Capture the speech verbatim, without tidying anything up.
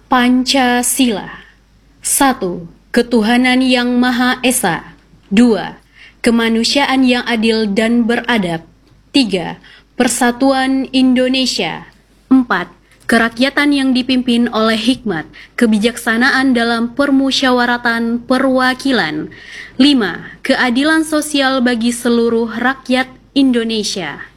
Pancasila. Satu. Ketuhanan yang Maha Esa. Dua. Kemanusiaan yang adil dan beradab. Tiga. Persatuan Indonesia. Empat. Kerakyatan yang dipimpin oleh hikmat, kebijaksanaan dalam permusyawaratan perwakilan. Lima. Keadilan sosial bagi seluruh rakyat Indonesia.